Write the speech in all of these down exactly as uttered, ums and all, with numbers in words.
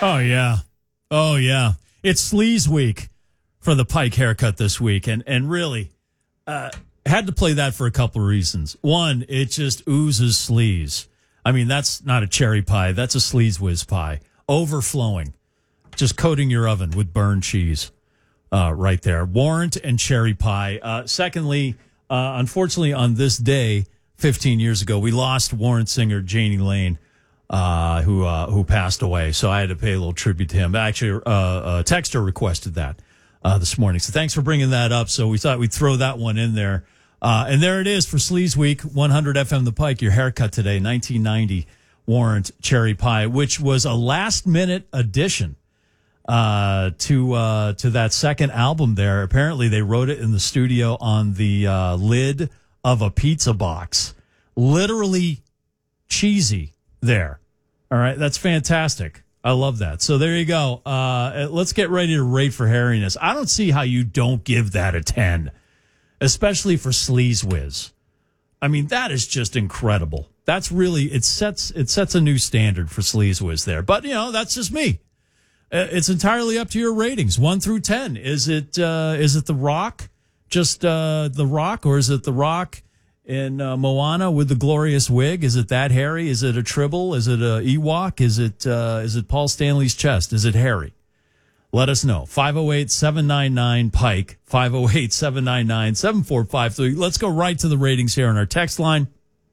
Oh, yeah. Oh, yeah. It's Sleaze Week for the Pike haircut this week. And, and really, uh, had to play that for a couple of reasons. One, it just oozes sleaze. I mean, that's not a cherry pie. That's a Sleaze Whiz pie. Overflowing. Just coating your oven with burned cheese uh, right there. Warrant and cherry pie. Uh, secondly, uh, unfortunately, on this day, fifteen years ago, we lost Warrant singer Janie Lane, uh, who uh, who passed away. So I had to pay a little tribute to him. Actually, uh, a texter requested that uh, this morning. So thanks for bringing that up. So we thought we'd throw that one in there. Uh, and there it is for Sleaze Week, one hundred F M The Pike, your haircut today, nineteen ninety Warrant Cherry Pie, which was a last-minute addition uh, to uh, to that second album there. Apparently, they wrote it in the studio on the uh, lid of a pizza box. Literally cheesy there. All right, that's fantastic. I love that. So there you go. Uh, let's get ready to rate for hairiness. I don't see how you don't give that a ten. Especially for Sleaze Whiz. I mean, that is just incredible. That's really, it sets it sets a new standard for Sleaze Whiz there. But, you know, that's just me. It's entirely up to your ratings, one through ten. Is it uh, is it The Rock, just uh, The Rock, or is it The Rock in uh, Moana with the glorious wig? Is it that hairy? Is it a Tribble? Is it a Ewok? Is it uh, is it Paul Stanley's chest? Is it hairy? Let us know. five oh eight, seven nine nine, Pike, five oh eight, seven nine nine, seven four five three. Let's go right to the ratings here on our text line.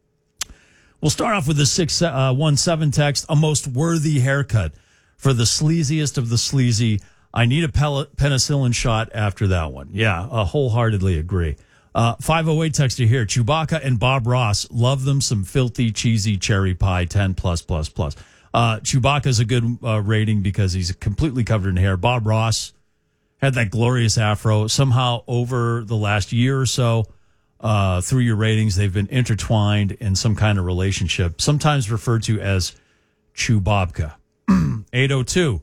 We'll start off with the six one seven text, a most worthy haircut for the sleaziest of the sleazy. I need a pellet, penicillin shot after that one. Yeah, I wholeheartedly agree. Uh, five oh eight texter here, Chewbacca and Bob Ross, love them some filthy, cheesy cherry pie, ten plus, plus, plus. Uh, Chewbacca's a good uh, rating because he's completely covered in hair. Bob Ross had that glorious afro. Somehow over the last year or so, uh, through your ratings, they've been intertwined in some kind of relationship, sometimes referred to as Chewbobka. eight oh two,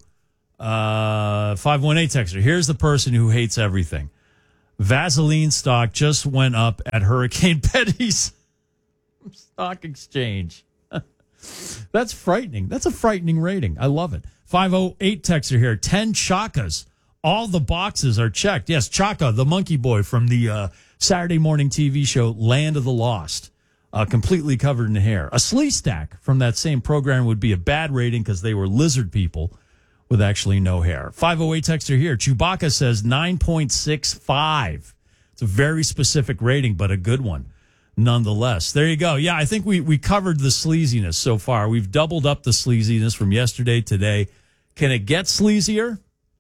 uh, five one eight texter. Here's the person who hates everything. Vaseline stock just went up at Hurricane Betty's stock exchange. That's frightening. That's a frightening rating. I love it. five oh eight texter here. ten Chakas. All the boxes are checked. Yes, Chaka, the monkey boy from the uh, Saturday morning T V show Land of the Lost. Uh, completely covered in hair. A Slee Stack from that same program would be a bad rating because they were lizard people with actually no hair. five oh eight texter here. Chewbacca says nine point six five. It's a very specific rating, but a good one. Nonetheless, there you go. Yeah, I think we, we covered the sleaziness so far. We've doubled up the sleaziness from yesterday, today. Can it get sleazier?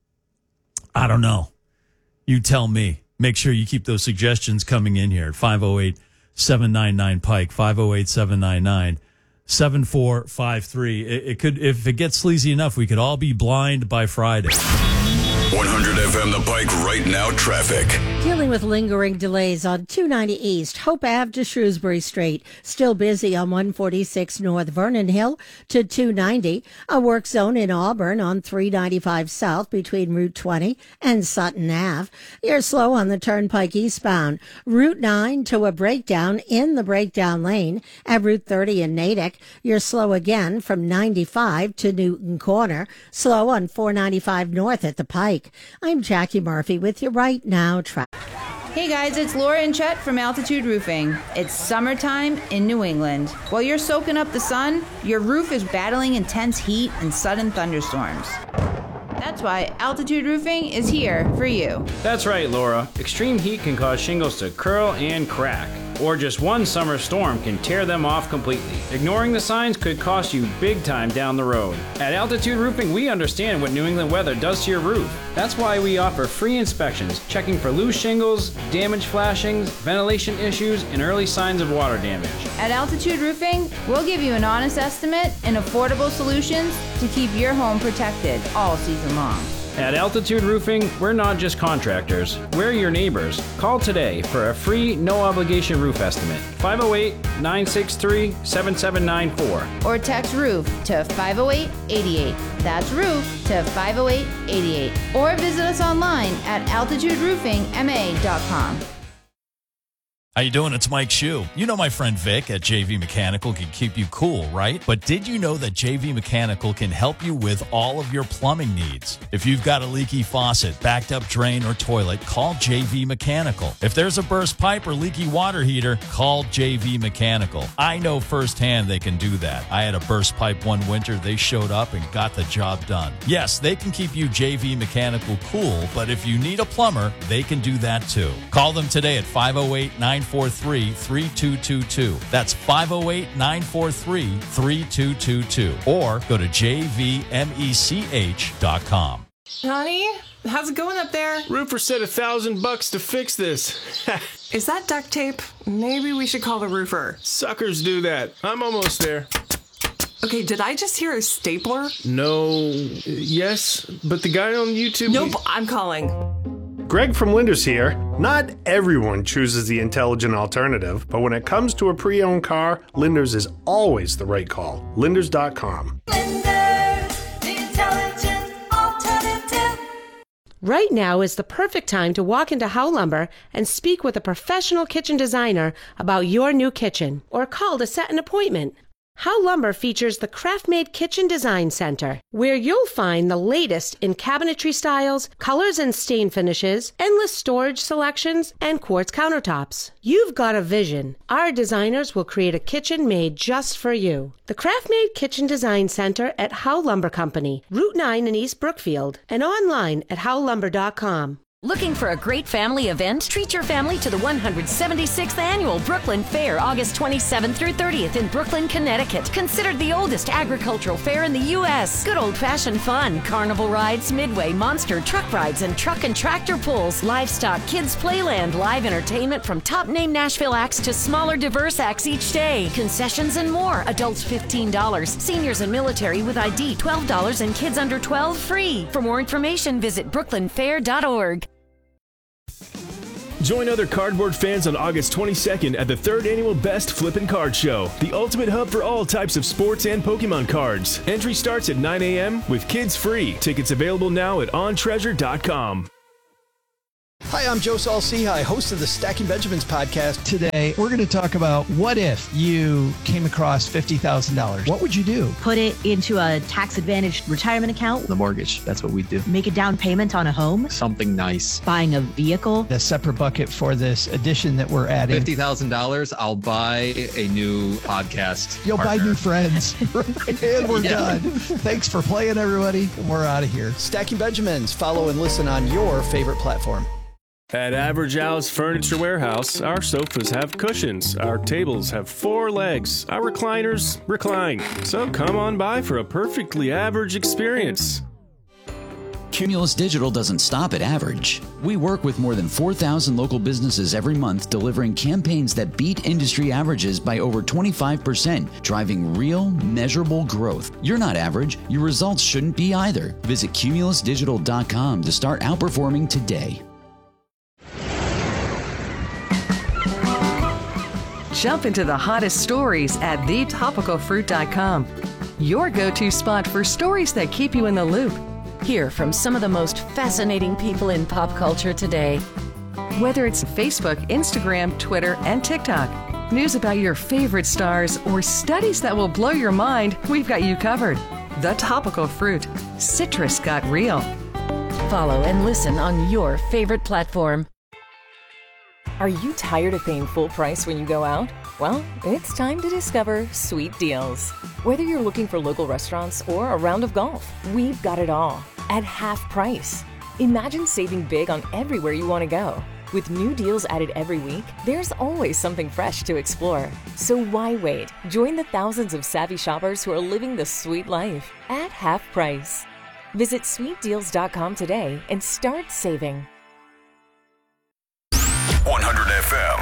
I don't know. You tell me. Make sure you keep those suggestions coming in here at five oh eight, seven nine nine, Pike, five oh eight, seven nine nine, seven four five three. It, it could, if it gets sleazy enough, we could all be blind by Friday. one hundred F M The Pike right now traffic. Dealing with lingering delays on two ninety East, Hope Avenue to Shrewsbury Street. Still busy on one forty-six North Vernon Hill to two ninety. A work zone in Auburn on three ninety-five South between Route twenty and Sutton Avenue. You're slow on the Turnpike eastbound. Route nine to a breakdown in the breakdown lane at Route thirty in Natick. You're slow again from ninety-five to Newton Corner. Slow on four ninety-five North at the Pike. I'm Jackie Murphy with your Right Now traffic. Hey guys, it's Laura and Chet from Altitude Roofing. It's summertime in New England. While you're soaking up the sun, your roof is battling intense heat and sudden thunderstorms. That's why Altitude Roofing is here for you. That's right, Laura. Extreme heat can cause shingles to curl and crack. Or just one summer storm can tear them off completely. Ignoring the signs could cost you big time down the road. At Altitude Roofing, we understand what New England weather does to your roof. That's why we offer free inspections, checking for loose shingles, damaged flashings, ventilation issues, and early signs of water damage. At Altitude Roofing, we'll give you an honest estimate and affordable solutions to keep your home protected all season long. At Altitude Roofing, we're not just contractors, we're your neighbors. Call today for a free, no-obligation roof estimate, five oh eight, nine six three, seven seven nine four. Or text ROOF to five oh eight, eight eight. That's ROOF to five oh eight, eight eight. Or visit us online at altitude roofing m a dot com. How you doing? It's Mike Shue. You know my friend Vic at J V Mechanical can keep you cool, right? But did you know that J V Mechanical can help you with all of your plumbing needs? If you've got a leaky faucet, backed up drain, or toilet, call J V Mechanical. If there's a burst pipe or leaky water heater, call J V Mechanical. I know firsthand they can do that. I had a burst pipe one winter. They showed up and got the job done. Yes, they can keep you J V Mechanical cool, but if you need a plumber, they can do that too. Call them today at five oh eight, nine four three, three two two two. That's five oh eight, nine four three, three two two two. Or go to j v mech dot com. Honey, how's it going up there? Roofer said a thousand bucks to fix this. Is that duct tape? Maybe we should call the roofer. Suckers do that. I'm almost there. Okay, did I just hear a stapler? No, yes, but the guy on YouTube... Nope, I'm calling. Greg from Linders here. Not everyone chooses the intelligent alternative, but when it comes to a pre-owned car, Linders is always the right call. Linders dot com. Linders, the intelligent alternative. Right now is the perfect time to walk into Howe Lumber and speak with a professional kitchen designer about your new kitchen, or call to set an appointment. Howe Lumber features the Craft-Made Kitchen Design Center, where you'll find the latest in cabinetry styles, colors and stain finishes, endless storage selections, and quartz countertops. You've got a vision. Our designers will create a kitchen made just for you. The Craft-Made Kitchen Design Center at Howe Lumber Company, Route nine in East Brookfield, and online at howe lumber dot com. Looking for a great family event? Treat your family to the one hundred seventy-sixth Annual Brooklyn Fair, August twenty-seventh through thirtieth in Brooklyn, Connecticut. Considered the oldest agricultural fair in the U S Good old-fashioned fun, carnival rides, midway, monster truck rides, and truck and tractor pulls, livestock, kids playland, live entertainment from top-name Nashville acts to smaller, diverse acts each day. Concessions and more. Adults fifteen dollars. Seniors and military with I D twelve dollars and kids under twelve free. For more information, visit brooklyn fair dot org. Join other cardboard fans on August twenty-second at the third Annual Best Flippin' Card Show, the ultimate hub for all types of sports and Pokemon cards. Entry starts at nine a.m. with kids free. Tickets available now at on treasure dot com. Hi, I'm Joe Saul-Sehy, host of the Stacking Benjamins podcast. Today, we're going to talk about what if you came across fifty thousand dollars. What would you do? Put it into a tax-advantaged retirement account. The mortgage, that's what we do. Make a down payment on a home. Something nice. Buying a vehicle. A separate bucket for this addition that we're adding. fifty thousand dollars, I'll buy a new podcast You'll partner. buy new friends. And we're yeah. done. Thanks for playing, everybody. We're out of here. Stacking Benjamins. Follow and listen on your favorite platform. At Average Al's Furniture Warehouse, our sofas have cushions, our tables have four legs, our recliners recline. So come on by for a perfectly average experience. Cumulus Digital doesn't stop at average. We work with more than four thousand local businesses every month, delivering campaigns that beat industry averages by over twenty-five percent, driving real, measurable growth. You're not average. Your results shouldn't be either. Visit cumulus digital dot com to start outperforming today. Jump into the hottest stories at the topical fruit dot com. Your go-to spot for stories that keep you in the loop. Hear from some of the most fascinating people in pop culture today. Whether it's Facebook, Instagram, Twitter, and TikTok, news about your favorite stars, or studies that will blow your mind, we've got you covered. The Topical Fruit. Citrus got real. Follow and listen on your favorite platform. Are you tired of paying full price when you go out? Well, it's time to discover Sweet Deals. Whether you're looking for local restaurants or a round of golf, we've got it all at half price. Imagine saving big on everywhere you want to go. With new deals added every week, there's always something fresh to explore. So why wait? Join the thousands of savvy shoppers who are living the sweet life at half price. Visit sweet deals dot com today and start saving. one hundred F M,